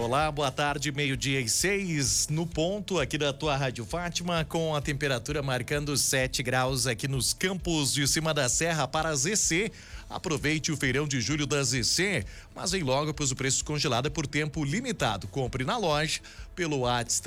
Olá, boa tarde, 12:06 no ponto aqui da tua Rádio Fátima, com a temperatura marcando 7 graus aqui nos campos de cima da serra para a ZC. Aproveite o feirão de julho da ZC, mas vem logo, pois o preço congelado é por tempo limitado. Compre na loja pelo WhatsApp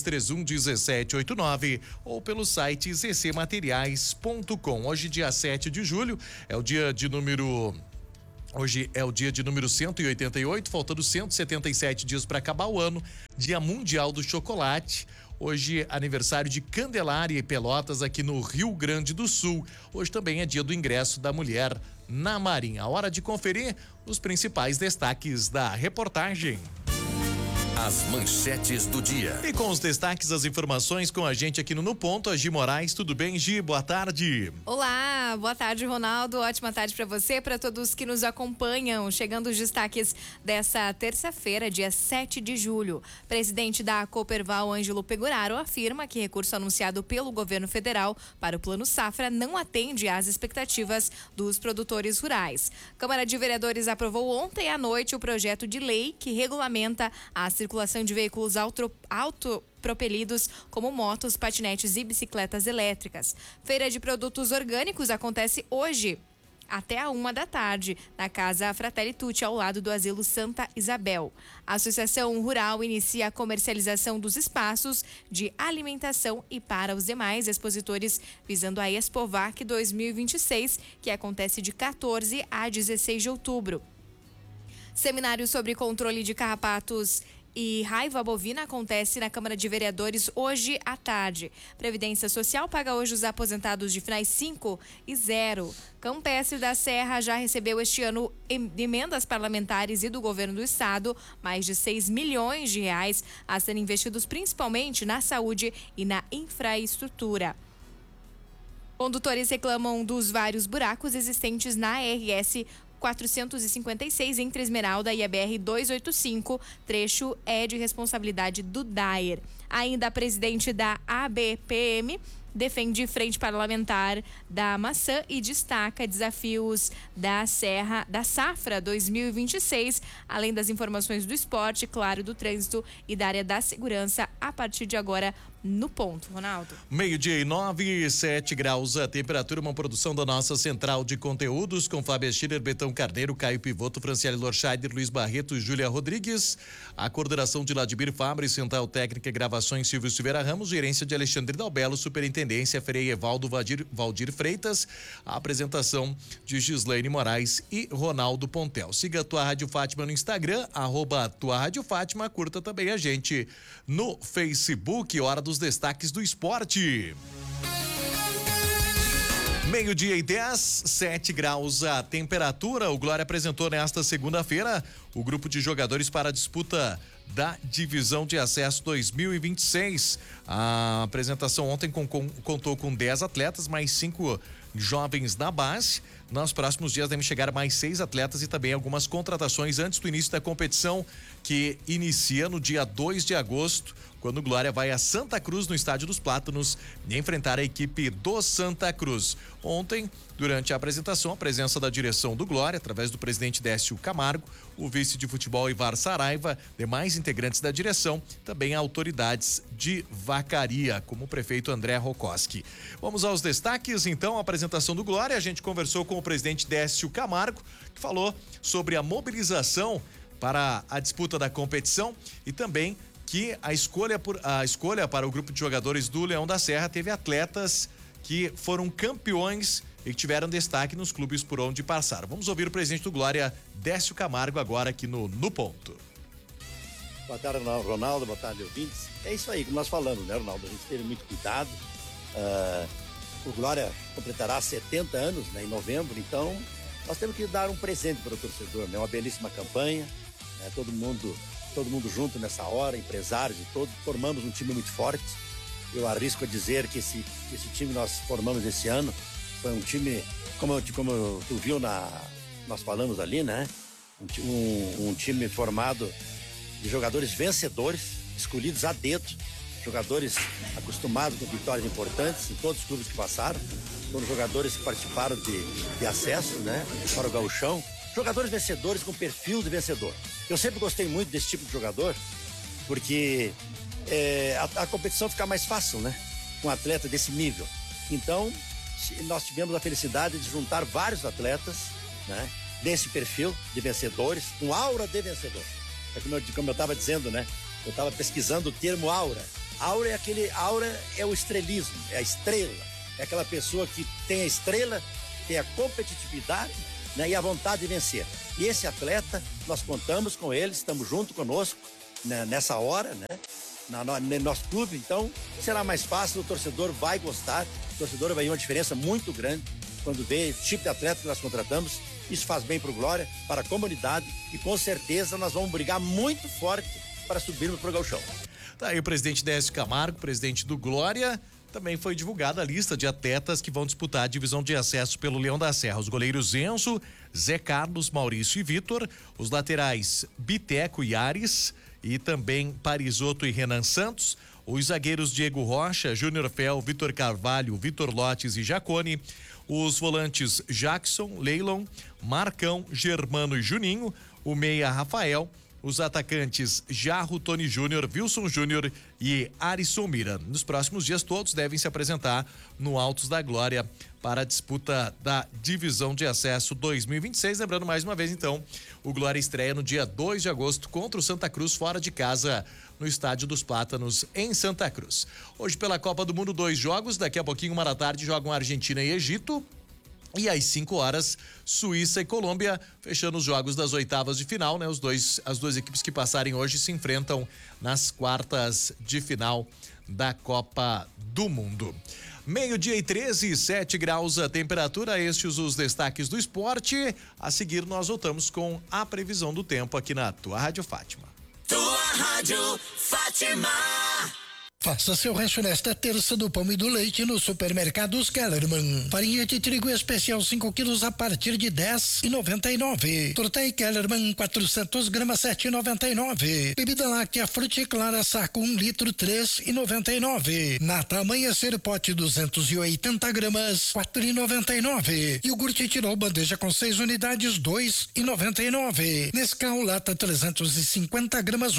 3231-1789 ou pelo site zcmateriais.com. Hoje, dia 7 de julho, é o dia de número... Hoje é o dia de número 188, faltando 177 dias para acabar o ano. Dia Mundial do Chocolate. Hoje, aniversário de Candelária e Pelotas aqui no Rio Grande do Sul. Hoje também é dia do ingresso da mulher na Marinha. Hora de conferir os principais destaques da reportagem. As manchetes do dia. E com os destaques, as informações com a gente aqui no Ponto, a Gi Moraes. Tudo bem, Gi? Boa tarde. Olá, boa tarde, Ronaldo. Ótima tarde para você, para todos que nos acompanham. Chegando os destaques dessa terça-feira, dia 7 de julho. Presidente da Coperval, Ângelo Pegoraro, afirma que recurso anunciado pelo governo federal para o Plano Safra não atende às expectativas dos produtores rurais. Câmara de Vereadores aprovou ontem à noite o projeto de lei que regulamenta a circulação de veículos autopropelidos como motos, patinetes e bicicletas elétricas. Feira de produtos orgânicos acontece hoje até a 13h, na Casa Fratelli Tutti, ao lado do Asilo Santa Isabel. A Associação Rural inicia a comercialização dos espaços de alimentação e para os demais expositores, visando a Expovac 2026, que acontece de 14 a 16 de outubro. Seminário sobre controle de carrapatos e raiva bovina acontece na Câmara de Vereadores hoje à tarde. Previdência Social paga hoje os aposentados de finais 5 e 0. Campestre da Serra já recebeu este ano emendas parlamentares e do governo do estado, mais de 6 milhões de reais a serem investidos principalmente na saúde e na infraestrutura. Condutores reclamam dos vários buracos existentes na RS 456 entre Esmeralda e a BR 285, trecho é de responsabilidade do DAER. Ainda a presidente da ABPM defende frente parlamentar da maçã e destaca desafios da safra 2026, além das informações do esporte, claro, do trânsito e da área da segurança a partir de agora no ponto. Ronaldo. 12:09, 7 graus a temperatura, uma produção da nossa central de conteúdos com Fábio Schiller, Betão Carneiro, Caio Pivoto, Franciele Lorscheider, Luiz Barreto e Júlia Rodrigues. A coordenação de Vladimir Fabre, Central Técnica e Gravações Silvio Silveira Ramos, gerência de Alexandre Dalbello, Superintendência Frei Evaldo Valdir Freitas, a apresentação de Gislaine Moraes e Ronaldo Pontel. Siga a tua Rádio Fátima no Instagram, @tua Rádio Fátima, curta também a gente no Facebook. Hora dos destaques do esporte. 12:10, 7 graus a temperatura. O Glória apresentou nesta segunda-feira o grupo de jogadores para a disputa da Divisão de Acesso 2026. A apresentação ontem contou com 10 atletas, mais 5 jovens da base. Nos próximos dias devem chegar mais 6 atletas e também algumas contratações antes do início da competição, que inicia no dia 2 de agosto, quando o Glória vai a Santa Cruz, no Estádio dos Plátanos, e enfrentar a equipe do Santa Cruz. Ontem, durante a apresentação, a presença da direção do Glória, através do presidente Décio Camargo, o vice de futebol Ivar Saraiva, demais integrantes da direção, também autoridades de Vacaria, como o prefeito André Rokoski. Vamos aos destaques, então, a apresentação do Glória. A gente conversou com o presidente Décio Camargo, que falou sobre a mobilização para a disputa da competição e também que a escolha para o grupo de jogadores do Leão da Serra teve atletas que foram campeões e que tiveram destaque nos clubes por onde passaram. Vamos ouvir o presidente do Glória, Décio Camargo, agora aqui no Ponto. Boa tarde, Ronaldo, boa tarde, ouvintes. É isso aí que nós falamos, né, Ronaldo? A gente teve muito cuidado. O Glória completará 70 anos, né, em novembro, então nós temos que dar um presente para o torcedor, né? Uma belíssima campanha, né? Todo mundo junto nessa hora, empresários e todos, formamos um time muito forte. Eu arrisco a dizer que esse time nós formamos esse ano foi um time, como tu viu nós falamos ali, né? Um time formado de jogadores vencedores, escolhidos a dedo, jogadores acostumados com vitórias importantes em todos os clubes que passaram. Foram jogadores que participaram de acesso, né, para o gauchão. jogadores vencedores com perfil de vencedor. Eu sempre gostei muito desse tipo de jogador, porque a competição fica mais fácil, né? Com um atleta desse nível. Então, nós tivemos a felicidade de juntar vários atletas, né? Desse perfil de vencedores, com aura de vencedor. Como eu estava dizendo, né? Eu estava pesquisando o termo aura. Aura é o estrelismo, é a estrela. É aquela pessoa que tem a estrela, tem a competitividade, né, e a vontade de vencer. E esse atleta, nós contamos com ele, estamos junto conosco, né, nessa hora, né? No nosso clube. Então, será mais fácil, o torcedor vai gostar, o torcedor vai ver uma diferença muito grande quando vê esse tipo de atleta que nós contratamos. Isso faz bem para o Glória, para a comunidade, e com certeza nós vamos brigar muito forte para subirmos para o Gauchão. Tá aí o presidente Décio Camargo, presidente do Glória. Também foi divulgada a lista de atletas que vão disputar a divisão de acesso pelo Leão da Serra. Os goleiros Enzo, Zé Carlos, Maurício e Vitor. Os laterais Biteco e Ares. E também Parisotto e Renan Santos. Os zagueiros Diego Rocha, Júnior Fel, Vitor Carvalho, Vitor Lotes e Jacone. Os volantes Jackson, Leilon, Marcão, Germano e Juninho. O meia Rafael. Os atacantes Jarro, Tony Júnior, Wilson Júnior e Arisson Mira. Nos próximos dias todos devem se apresentar no Altos da Glória para a disputa da divisão de acesso 2026. Lembrando mais uma vez, então, o Glória estreia no dia 2 de agosto contra o Santa Cruz, fora de casa, no Estádio dos Plátanos, em Santa Cruz. Hoje pela Copa do Mundo, 2 jogos. Daqui a pouquinho, 1h jogam Argentina e Egito. E às 5 horas, Suíça e Colômbia, fechando os jogos das oitavas de final, né? As duas equipes que passarem hoje se enfrentam nas quartas de final da Copa do Mundo. 12:13, 7 graus a temperatura, estes os destaques do esporte. A seguir nós voltamos com a previsão do tempo aqui na tua Rádio Fátima. Tua Rádio Fátima. Faça seu rancho nesta terça do pão e do leite no Supermercados Kellerman. Farinha de trigo especial 5 quilos a partir de 10,99. Tortei Kellerman 400 gramas 7,99. Bebida láctea Fruticlara saco 1 litro 3,99. Nata Amanhecer pote 280 gramas 4,99. Iogurte Tirol bandeja com 6 unidades 2,99. Nescau lata 350 gramas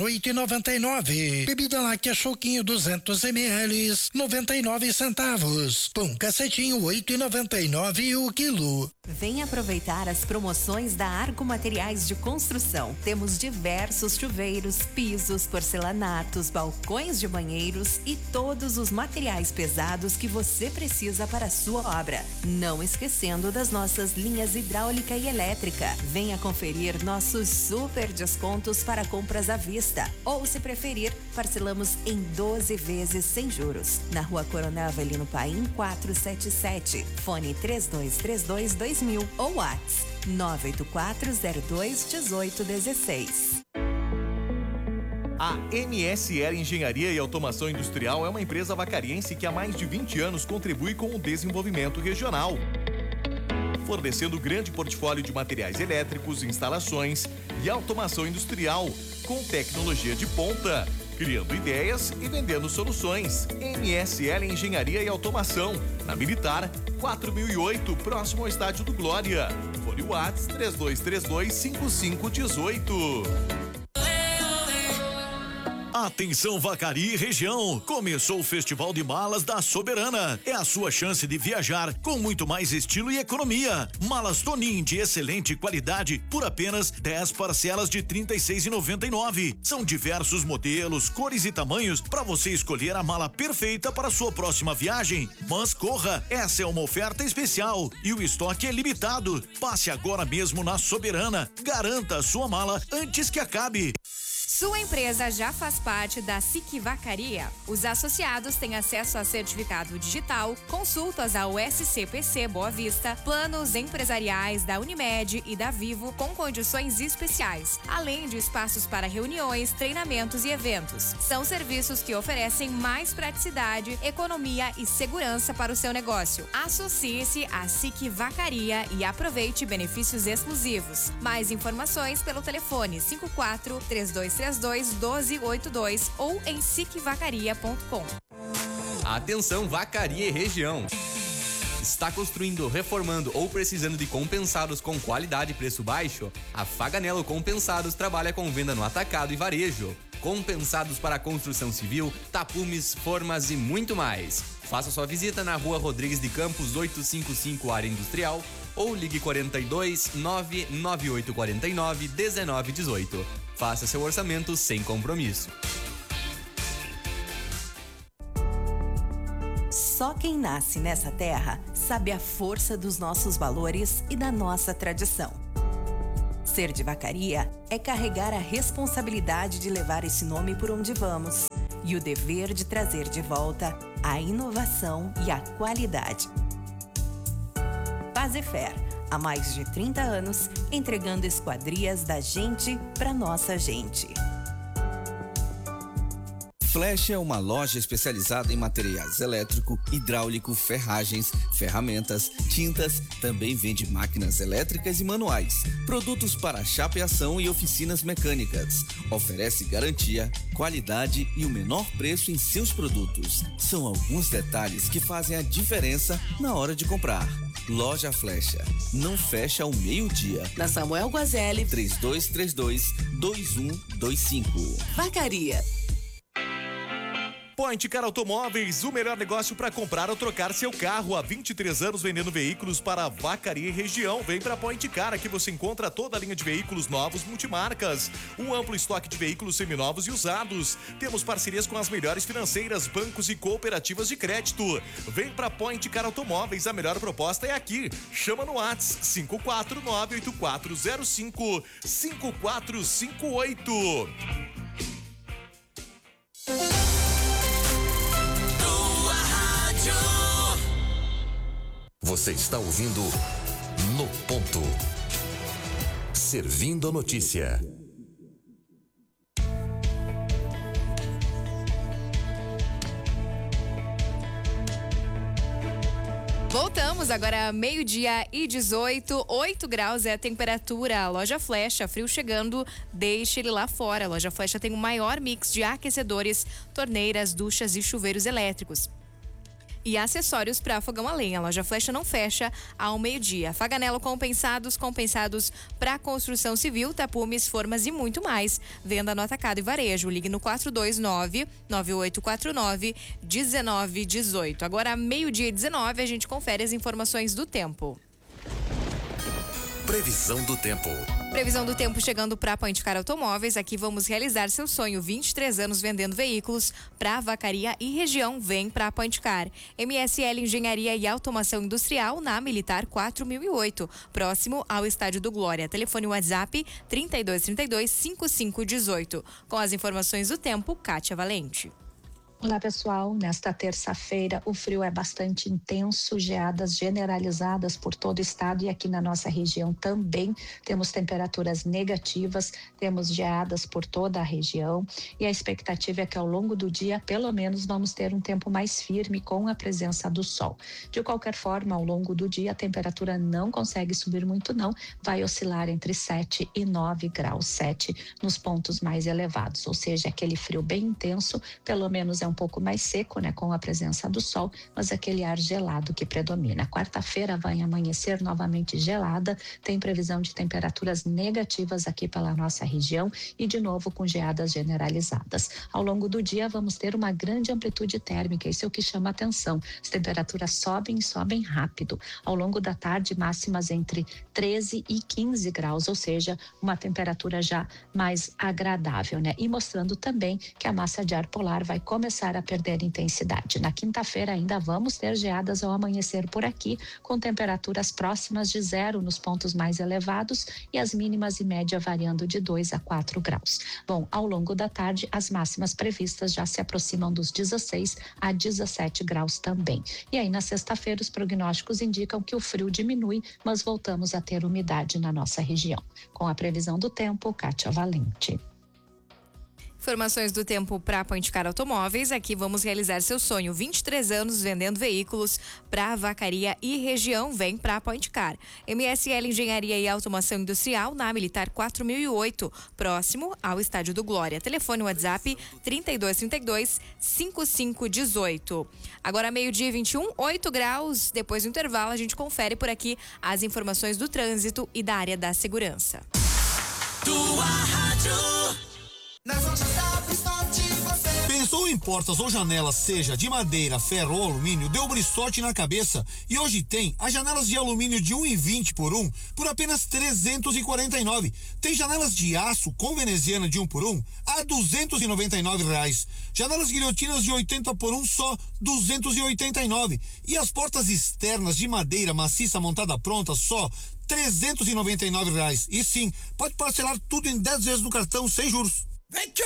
8,99. Bebida láctea Choquinho 200 ml, 99 centavos. Pão cacetinho 8,99 o quilo. Vem aproveitar as promoções da Arco Materiais de Construção. Temos diversos chuveiros, pisos, porcelanatos, balcões de banheiros e todos os materiais pesados que você precisa para a sua obra. Não esquecendo das nossas linhas hidráulica e elétrica. Venha conferir nossos super descontos para compras à vista. Ou, se preferir, parcelamos em 12 vezes sem juros. Na Rua Coronel Avelino Paim 477. Fone 3232-2000 ou WhatsApp 98402-1816. A MSL Engenharia e Automação Industrial é uma empresa vacariense que há mais de 20 anos contribui com o desenvolvimento regional, fornecendo grande portfólio de materiais elétricos, instalações e automação industrial com tecnologia de ponta, criando ideias e vendendo soluções. MSL Engenharia e Automação, na Militar 4008, próximo ao Estádio do Glória. Fone WhatsApp 3232-5518. Atenção Vacaria e região, começou o Festival de Malas da Soberana. É a sua chance de viajar com muito mais estilo e economia. Malas Tonin de excelente qualidade por apenas 10 parcelas de R$ 36,99. São diversos modelos, cores e tamanhos para você escolher a mala perfeita para a sua próxima viagem. Mas corra, essa é uma oferta especial e o estoque é limitado. Passe agora mesmo na Soberana. Garanta a sua mala antes que acabe. Sua empresa já faz parte da SIC Vacaria? Os associados têm acesso a certificado digital, consultas ao SCPC Boa Vista, planos empresariais da Unimed e da Vivo com condições especiais, além de espaços para reuniões, treinamentos e eventos. São serviços que oferecem mais praticidade, economia e segurança para o seu negócio. Associe-se à SIC Vacaria e aproveite benefícios exclusivos. Mais informações pelo telefone 54-3232-1282 ou em sicvacaria.com. Atenção Vacaria e região. Está construindo, reformando ou precisando de compensados com qualidade e preço baixo? A Faganello Compensados trabalha com venda no atacado e varejo. Compensados para construção civil, tapumes, formas e muito mais. Faça sua visita na Rua Rodrigues de Campos 855, área industrial, ou ligue 42 99849 1918. Faça seu orçamento sem compromisso. Só quem nasce nessa terra sabe a força dos nossos valores e da nossa tradição. Ser de Vacaria é carregar a responsabilidade de levar esse nome por onde vamos e o dever de trazer de volta a inovação e a qualidade. Fazefer, há mais de 30 anos, entregando esquadrias da gente para nossa gente. Flecha é uma loja especializada em materiais elétrico, hidráulico, ferragens, ferramentas, tintas, também vende máquinas elétricas e manuais, produtos para chapeação e oficinas mecânicas. Oferece garantia, qualidade e o menor preço em seus produtos. São alguns detalhes que fazem a diferença na hora de comprar. Loja Flecha, não fecha ao meio-dia. Na Samuel Guazelli, 3232-2125. Vacaria. Point Car Automóveis, o melhor negócio para comprar ou trocar seu carro. Há 23 anos vendendo veículos para Vacaria e região. Vem para Point Car, aqui você encontra toda a linha de veículos novos multimarcas, um amplo estoque de veículos seminovos e usados. Temos parcerias com as melhores financeiras, bancos e cooperativas de crédito. Vem para Point Car Automóveis, a melhor proposta é aqui. Chama no WhatsApp 54984055458. Você está ouvindo No Ponto. Servindo a notícia. Voltamos agora, meio-dia e 18, 8 graus é a temperatura. A Loja Flecha, frio chegando, deixe ele lá fora. A Loja Flecha tem o maior mix de aquecedores, torneiras, duchas e chuveiros elétricos e acessórios para fogão a lenha. A Loja Flecha não fecha ao meio-dia. Faganello compensados para construção civil, tapumes, formas e muito mais. Venda no atacado e varejo. Ligue no 429-9849-1918. Agora, meio-dia e 19, a gente confere as informações do tempo. Previsão do tempo. Previsão do tempo chegando para Point Car Automóveis. Aqui vamos realizar seu sonho. 23 anos vendendo veículos para Vacaria e região. Vem para Point Car. MSL Engenharia e Automação Industrial na Militar 4008, próximo ao Estádio do Glória. Telefone WhatsApp 3232-5518. Com as informações do tempo, Kátia Valente. Olá pessoal, nesta terça-feira o frio é bastante intenso, geadas generalizadas por todo o estado e aqui na nossa região também temos temperaturas negativas, temos geadas por toda a região e a expectativa é que ao longo do dia pelo menos vamos ter um tempo mais firme com a presença do sol. De qualquer forma, ao longo do dia a temperatura não consegue subir muito não, vai oscilar entre 7 e 9 graus, 7 nos pontos mais elevados, ou seja, aquele frio bem intenso, pelo menos é um pouco mais seco, né, com a presença do sol, mas aquele ar gelado que predomina. Quarta-feira vai amanhecer novamente gelada, tem previsão de temperaturas negativas aqui pela nossa região e de novo com geadas generalizadas. Ao longo do dia vamos ter uma grande amplitude térmica, isso é o que chama atenção. As temperaturas sobem rápido. Ao longo da tarde, máximas entre 13 e 15 graus, ou seja, uma temperatura já mais agradável, né? E mostrando também que a massa de ar polar vai começar a perder intensidade. Na quinta-feira ainda vamos ter geadas ao amanhecer por aqui, com temperaturas próximas de 0 nos pontos mais elevados e as mínimas e média variando de 2 a 4 graus. Bom, ao longo da tarde, as máximas previstas já se aproximam dos 16 a 17 graus também. E aí, na sexta-feira, os prognósticos indicam que o frio diminui, mas voltamos a ter umidade na nossa região. Com a previsão do tempo, Kátia Valente. Informações do tempo para Point Car Automóveis. Aqui vamos realizar seu sonho. 23 anos vendendo veículos para Vacaria e região. Vem para Point Car. MSL Engenharia e Automação Industrial na Militar 4008, próximo ao Estádio do Glória. Telefone WhatsApp 3232-5518. Agora 12h21, 8 graus. Depois do intervalo a gente confere por aqui as informações do trânsito e da área da segurança. Tua rádio. Nas lojas da Sorte você. Pensou em portas ou janelas, seja de madeira, ferro ou alumínio, deu sorte na cabeça. E hoje tem as janelas de alumínio de 1,20 por 1 por apenas R$349. Tem janelas de aço com veneziana de 1 por 1 a R$299. Janelas guilhotinas de 80 por 1 só R$289. E as portas externas de madeira maciça montada pronta só R$399. E sim, pode parcelar tudo em 10 vezes no cartão sem juros.